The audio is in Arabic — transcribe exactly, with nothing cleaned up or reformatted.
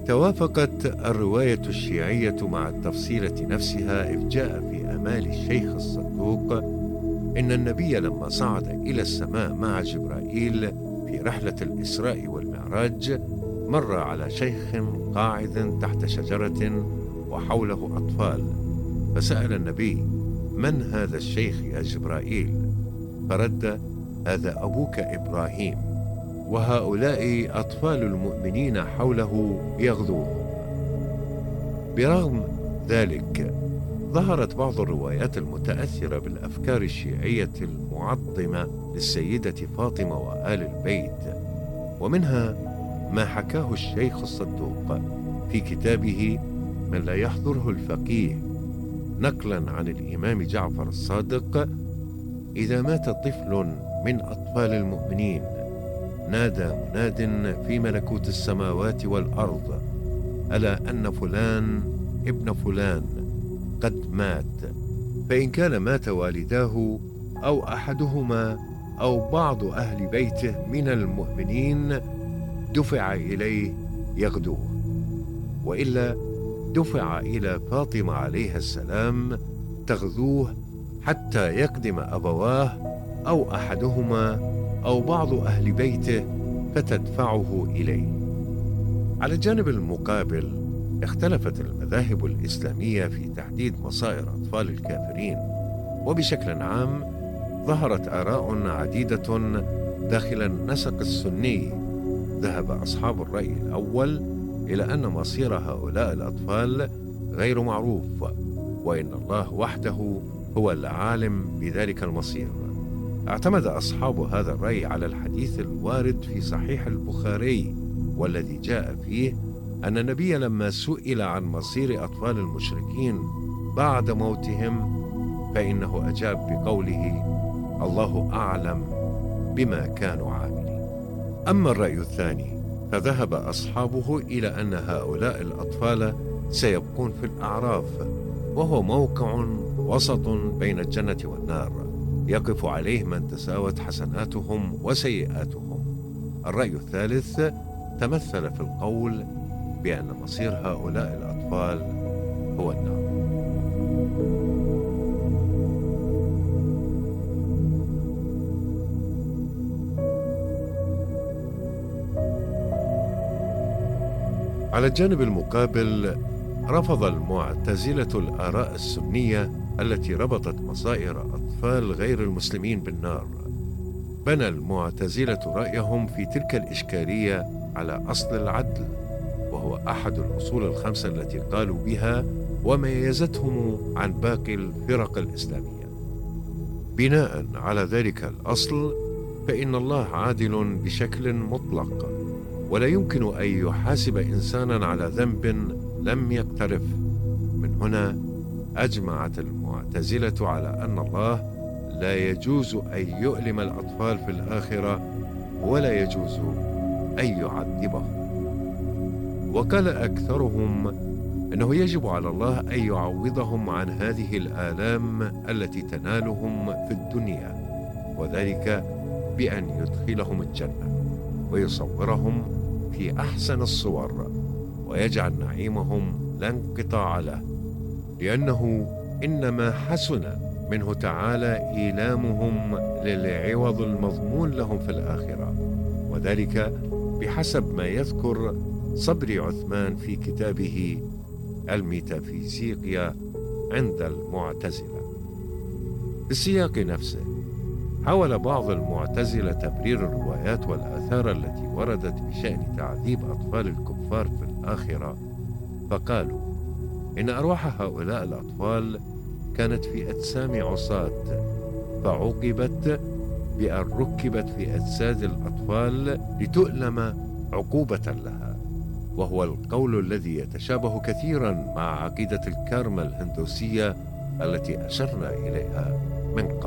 توافقت الرواية الشيعية مع التفصيلة نفسها، إذ جاء في آمال الشيخ الصدوق إن النبي لما صعد إلى السماء مع جبرائيل في رحلة الإسراء والمعراج مر على شيخ قاعد تحت شجرة وحوله أطفال، فسأل النبي: من هذا الشيخ يا جبرائيل؟ فرد: هذا أبوك إبراهيم، وهؤلاء أطفال المؤمنين حوله يغذوهم. برغم ذلك ظهرت بعض الروايات المتأثرة بالأفكار الشيعية المعظمة للسيدة فاطمة وآل البيت، ومنها ما حكاه الشيخ الصدوق في كتابه من لا يحضره الفقيه نقلا عن الإمام جعفر الصادق: إذا مات طفل من أطفال المؤمنين نادى مناد في ملكوت السماوات والأرض: ألا أن فلان ابن فلان قد مات، فإن كان مات والداه أو أحدهما أو بعض أهل بيته من المؤمنين دفع إليه يغدوه، وإلا دفع إلى فاطمة عليها السلام تغذوه حتى يقدم أبواه أو أحدهما أو بعض أهل بيته فتدفعه إليه. على الجانب المقابل اختلفت المذاهب الإسلامية في تحديد مصائر أطفال الكافرين، وبشكل عام ظهرت آراء عديدة داخل النسق السني. ذهب أصحاب الرأي الأول إلى أن مصير هؤلاء الأطفال غير معروف، وإن الله وحده هو العالم بذلك المصير. اعتمد أصحاب هذا الرأي على الحديث الوارد في صحيح البخاري، والذي جاء فيه أن النبي لما سئل عن مصير أطفال المشركين بعد موتهم فإنه أجاب بقوله: الله أعلم بما كانوا عاملين. أما الرأي الثاني فذهب أصحابه إلى أن هؤلاء الأطفال سيبقون في الأعراف، وهو موقع وسط بين الجنة والنار يقف عليه من تساوت حسناتهم وسيئاتهم. الرأي الثالث تمثل في القول بأن مصير هؤلاء الأطفال هو النار. على الجانب المقابل رفض المعتزلة الآراء السنية التي ربطت مصائر أطفال غير المسلمين بالنار. بنى المعتزلة رأيهم في تلك الإشكالية على أصل العدل، وهو أحد الأصول الخمسة التي قالوا بها وميزتهم عن باقي الفرق الإسلامية. بناء على ذلك الأصل فإن الله عادل بشكل مطلق، ولا يمكن أن يحاسب إنسانا على ذنب لم يقترف. من هنا أجمعت المعتزلة على أن الله لا يجوز أن يؤلم الأطفال في الآخرة، ولا يجوز أن يعذبهم. وقال أكثرهم أنه يجب على الله أن يعوضهم عن هذه الآلام التي تنالهم في الدنيا، وذلك بأن يدخلهم الجنة ويصورهم في أحسن الصور ويجعل نعيمهم لا انقطاع له، لأنه إنما حسن منه تعالى إيلامهم للعوض المضمون لهم في الآخرة، وذلك بحسب ما يذكر صبري عثمان في كتابه الميتافيزيقيا عند المعتزلة. في السياق نفسه حاول بعض المعتزلة تبرير الروايات والآثار التي وردت بشأن تعذيب أطفال الكفار في الآخرة، فقالوا إن أرواح هؤلاء الأطفال كانت في أجسام عصاة، فعوقبت بأن ركبت في أجساد الأطفال لتؤلم عقوبة لها، وهو القول الذي يتشابه كثيرا مع عقيدة الكارما الهندوسية التي أشرنا إليها من قبل.